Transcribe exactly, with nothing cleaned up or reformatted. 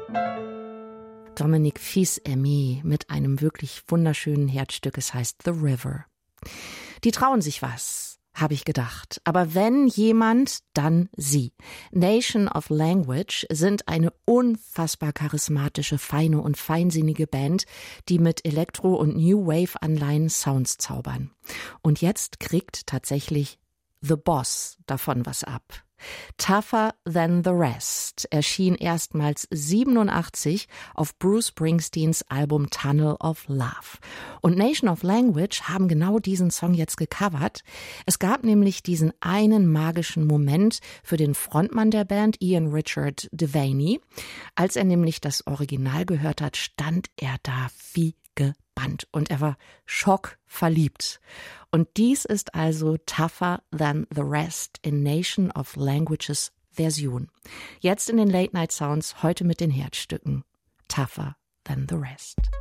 Dominique Fils-Aimé mit einem wirklich wunderschönen Herzstück. Es heißt The River. Die trauen sich was, habe ich gedacht. Aber wenn jemand, dann sie. Nation of Language sind eine unfassbar charismatische, feine und feinsinnige Band, die mit Elektro- und New Wave-Anleihen Sounds zaubern. Und jetzt kriegt tatsächlich The Boss davon was ab. Tougher Than the Rest erschien erstmals siebenundachtzig auf Bruce Springsteens Album Tunnel of Love. Und Nation of Language haben genau diesen Song jetzt gecovert. Es gab nämlich diesen einen magischen Moment für den Frontmann der Band, Ian Richard Devaney. Als er nämlich das Original gehört hat, stand er da wie gebannt und er war schockverliebt. Und dies ist also Tougher Than the Rest in Nation of Languages Version. Jetzt in den Late Night Sounds, heute mit den Herzstücken Tougher Than the Rest.